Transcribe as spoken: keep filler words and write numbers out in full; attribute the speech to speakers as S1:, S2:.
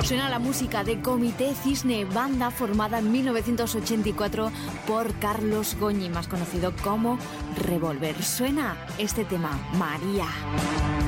S1: Suena la música de Comité Cisne, banda formada en mil novecientos ochenta y cuatro por Carlos Goñi, más conocido como Revolver. Suena este tema, María.